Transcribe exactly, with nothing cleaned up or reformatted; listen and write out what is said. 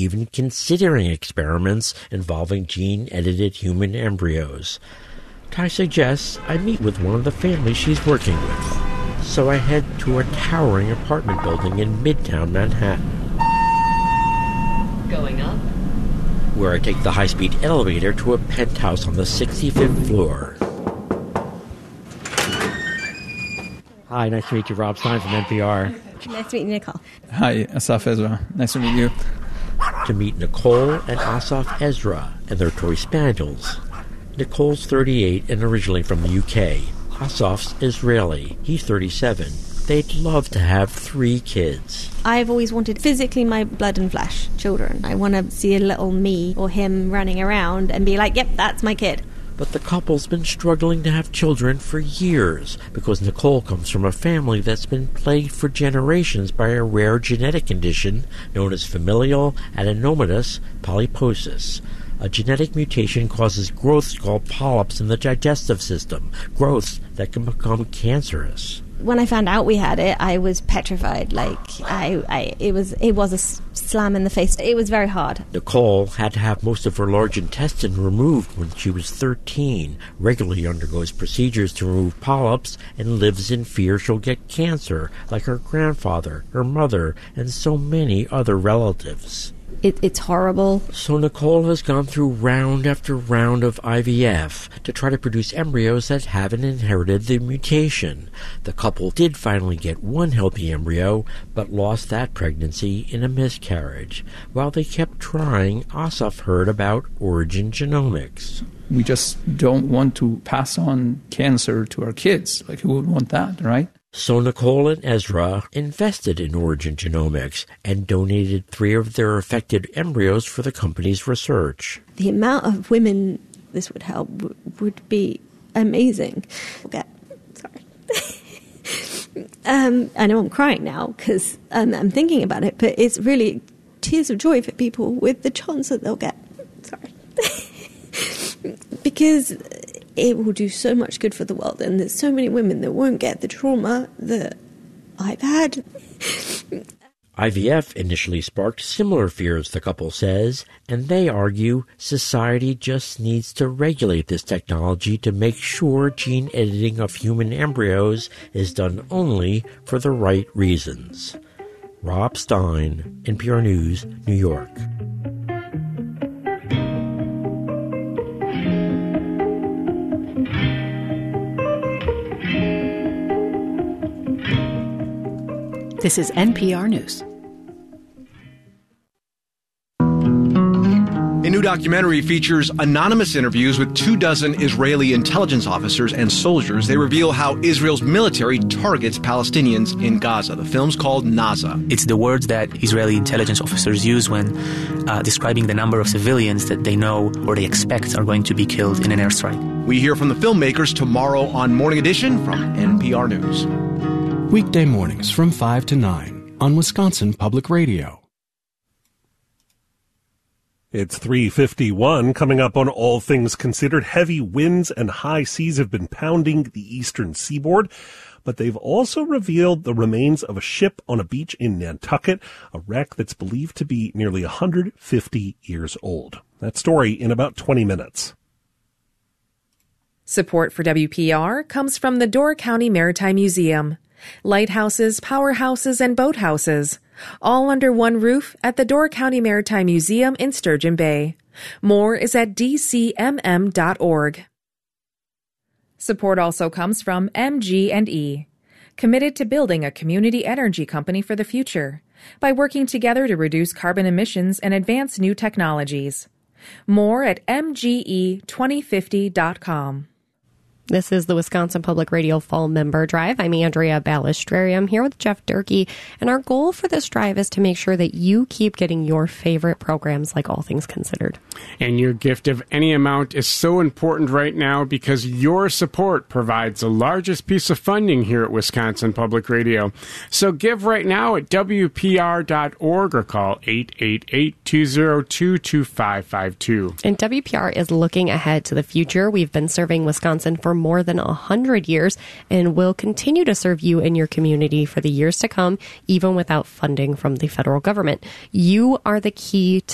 even considering experiments involving gene-edited human embryos. Ty suggests I meet with one of the families she's working with. So I head to a towering apartment building in Midtown Manhattan. Going up? Where I take the high-speed elevator to a penthouse on the sixty-fifth floor. Hi, nice to meet you, Rob Stein from N P R. Nice to meet you, Nicole. Hi, Asaf Ezra. Nice to meet you. To meet Nicole and Asaf Ezra and their toy spaniels. Nicole's thirty-eight and originally from the U K. Asaf's Israeli. He's thirty-seven. They'd love to have three kids. I've always wanted physically my blood and flesh children. I want to see a little me or him running around and be like, yep, that's my kid. But the couple's been struggling to have children for years because Nicole comes from a family that's been plagued for generations by a rare genetic condition known as familial adenomatous polyposis. A genetic mutation causes growths called polyps in the digestive system, growths that can become cancerous. When I found out we had it, I was petrified. Like, I, I, it was, it was a slam in the face. It was very hard. Nicole had to have most of her large intestine removed when she was thirteen, regularly undergoes procedures to remove polyps, and lives in fear she'll get cancer, like her grandfather, her mother, and so many other relatives. It, it's horrible. So Nicole has gone through round after round of I V F to try to produce embryos that haven't inherited the mutation. The couple did finally get one healthy embryo, but lost that pregnancy in a miscarriage. While they kept trying, Asaf heard about Origin Genomics. We just don't want to pass on cancer to our kids. Like, who would want that, right? So Nicole and Ezra invested in Origin Genomics and donated three of their affected embryos for the company's research. The amount of women this would help w- would be amazing. Okay, sorry. um, I know I'm crying now because um, I'm thinking about it, but it's really tears of joy for people with the chance that they'll get. Sorry. Because it will do so much good for the world, and there's so many women that won't get the trauma that I've had. I V F initially sparked similar fears, the couple says, and they argue society just needs to regulate this technology to make sure gene editing of human embryos is done only for the right reasons. Rob Stein, N P R News, New York. This is N P R News. A new documentary features anonymous interviews with two dozen Israeli intelligence officers and soldiers. They reveal how Israel's military targets Palestinians in Gaza. The film's called Naza. It's the words that Israeli intelligence officers use when uh, describing the number of civilians that they know or they expect are going to be killed in an airstrike. We hear from the filmmakers tomorrow on Morning Edition from N P R News. Weekday mornings from five to nine on Wisconsin Public Radio. It's three fifty-one. Coming up on All Things Considered, heavy winds and high seas have been pounding the eastern seaboard, but they've also revealed the remains of a ship on a beach in Nantucket, a wreck that's believed to be nearly one hundred fifty years old. That story in about twenty minutes. Support for W P R comes from the Door County Maritime Museum. Lighthouses, powerhouses, and boathouses, all under one roof at the Door County Maritime Museum in Sturgeon Bay. More is at d c m m dot org. Support also comes from M G and E, committed to building a community energy company for the future by working together to reduce carbon emissions and advance new technologies. More at m g e twenty fifty dot com. This is the Wisconsin Public Radio Fall Member Drive. I'm Andrea Balistreri. I'm here with Jeff Durkee, and our goal for this drive is to make sure that you keep getting your favorite programs like All Things Considered. And your gift of any amount is so important right now because your support provides the largest piece of funding here at Wisconsin Public Radio. So give right now at w p r dot org or call eight eight eight, two zero two, two five five two. And W P R is looking ahead to the future. We've been serving Wisconsin for more than one hundred years and will continue to serve you and your community for the years to come, even without funding from the federal government. You are the key to